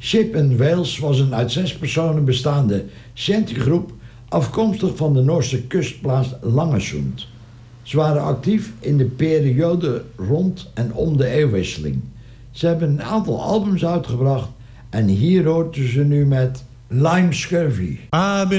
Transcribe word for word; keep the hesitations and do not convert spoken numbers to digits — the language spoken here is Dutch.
Ship in Wales was een uit zes personen bestaande shantygroep afkomstig van de Noorse kustplaats Langesund. Ze waren actief in de periode rond en om de eeuwwisseling. Ze hebben een aantal albums uitgebracht en hier hoort u ze nu met Lime Scurvy.